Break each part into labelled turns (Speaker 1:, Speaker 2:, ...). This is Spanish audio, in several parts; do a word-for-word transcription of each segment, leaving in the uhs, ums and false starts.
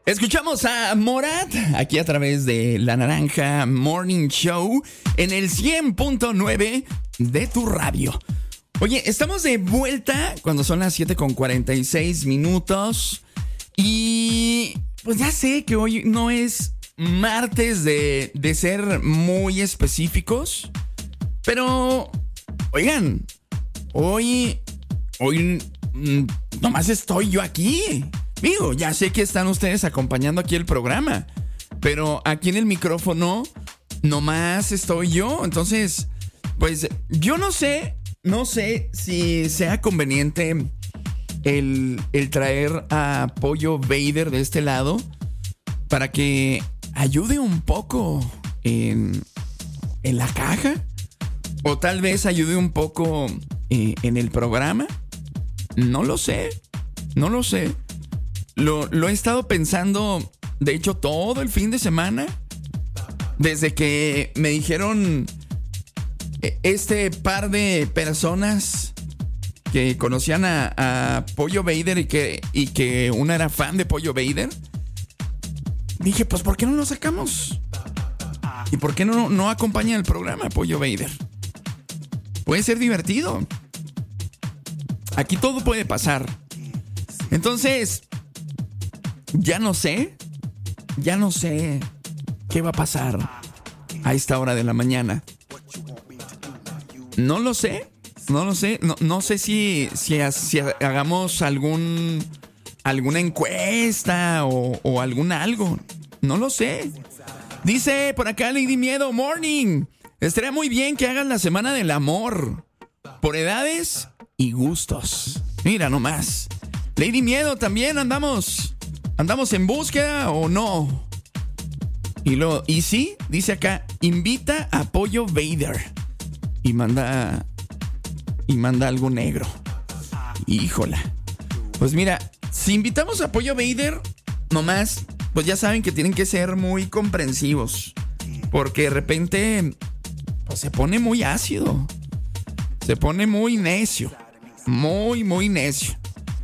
Speaker 1: Escuchamos a Morat aquí a través de La Naranja Morning Show en el cien punto nueve de tu radio. Oye, estamos de vuelta cuando son las siete con cuarenta y seis minutos. Y pues ya sé que hoy no es martes de, de ser muy específicos. Pero, oigan, hoy, hoy mmm, nomás estoy yo aquí. Digo, ya sé que están ustedes acompañando aquí el programa, pero aquí en el micrófono nomás estoy yo. Entonces, pues yo no sé, no sé si sea conveniente el, el traer a Pollo Vader de este lado para que ayude un poco en, en la caja, o tal vez ayude un poco eh, en el programa. No lo sé, no lo sé. Lo, lo he estado pensando, de hecho, todo el fin de semana. Desde que me dijeron este par de personas que conocían a, a Pollo Vader y que, y que una era fan de Pollo Vader, dije, pues, ¿por qué no lo sacamos? ¿Y por qué no, no acompaña el programa Pollo Vader? Puede ser divertido. Aquí todo puede pasar. Entonces, ya no sé, ya no sé qué va a pasar a esta hora de la mañana. No lo sé, no lo sé, no, no sé si, si, si hagamos algún, alguna encuesta o, o algún algo, no lo sé. Dice por acá Lady Miedo, morning, estaría muy bien que hagan la semana del amor, por edades y gustos. Mira nomás, Lady Miedo, también andamos... ¿Andamos en búsqueda o no? Y lo, y sí, dice acá, invita a Pollo Vader. Y manda. Y manda algo negro. Híjola. Pues mira, si invitamos a Pollo Vader, nomás, pues ya saben que tienen que ser muy comprensivos. Porque de repente, pues se pone muy ácido. Se pone muy necio. Muy, muy necio.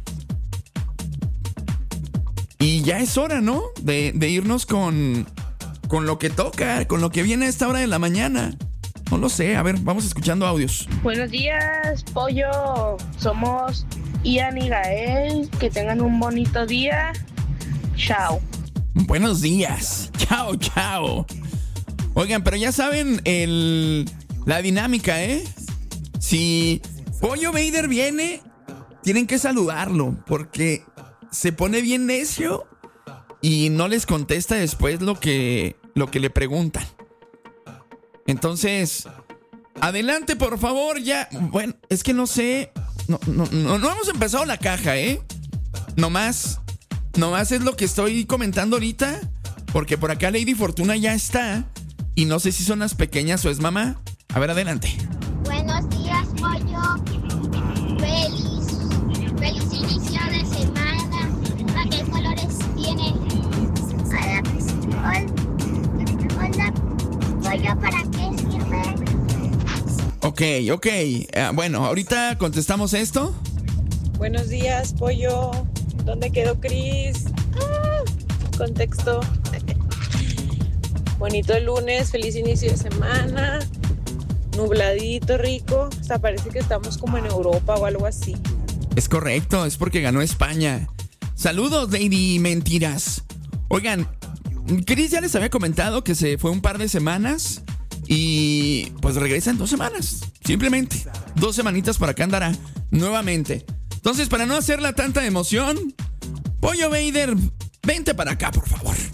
Speaker 1: Y ya es hora, ¿no? De, de irnos con, con lo que toca, con lo que viene a esta hora de la mañana. No lo sé, a ver, vamos escuchando audios.
Speaker 2: Buenos días, Pollo. Somos Ian y Gael. Que tengan un bonito día. Chao.
Speaker 1: Buenos días. Chao, chao. Oigan, pero ya saben el, la dinámica, ¿eh? Si Pollo Vader viene, tienen que saludarlo, porque se pone bien necio y no les contesta después lo que, lo que le preguntan. Entonces, adelante, por favor, ya. Bueno, es que no sé. No, no, no, no hemos empezado la caja, ¿eh? Nomás, nomás es lo que estoy comentando ahorita, porque por acá Lady Fortuna ya está y no sé si son las pequeñas o es mamá. A ver, adelante.
Speaker 3: Buenos días, Pollo. Feliz, feliz inicio de semana. ¿Qué colores tiene? Hola, hola, Pollo, ¿para qué sirve?
Speaker 1: Ok, ok. Uh, bueno, ahorita contestamos esto.
Speaker 4: Buenos días, Pollo. ¿Dónde quedó Chris? Ah, contexto. Bonito el lunes, feliz inicio de semana. Nubladito, rico. Hasta parece que estamos como en Europa o algo así.
Speaker 1: Es correcto, es porque ganó España. Saludos, Lady Mentiras. Oigan, Chris ya les había comentado que se fue un par de semanas y pues regresa en dos semanas. Simplemente, dos semanitas por acá andará nuevamente. Entonces, para no hacerla tanta emoción, Pollo Vader, vente para acá, por favor.